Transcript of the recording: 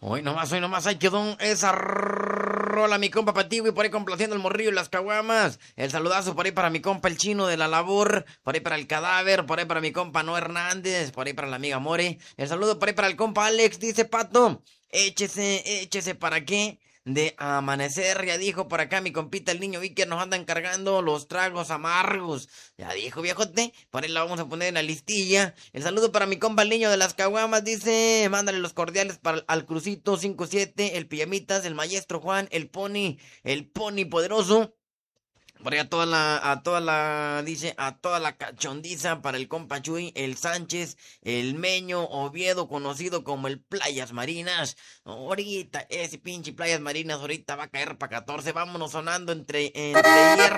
Hoy nomás, ahí quedó esa rola, mi compa Patiwi, por ahí complaciendo el morrillo y las caguamas. El saludazo por ahí para mi compa el chino de la labor, por ahí para el cadáver, por ahí para mi compa No Hernández, por ahí para la amiga More. El saludo por ahí para el compa Alex, dice Pato. Échese, ¿para qué? De amanecer, ya dijo por acá mi compita el niño Vicker, nos andan cargando los tragos amargos. Ya dijo viejote, por ahí la vamos a poner en la listilla. El saludo para mi compa el niño de las caguamas, dice, mándale los cordiales para al Crucito 57, el Pijamitas, el Maestro Juan, el Pony poderoso. Por ahí dice, a toda la cachondiza para el compa Chuy, el Sánchez, el Meño, Oviedo, conocido como el Playas Marinas. Ahorita, ese pinche Playas Marinas, ahorita va a caer para 14. Vámonos sonando entre hierro.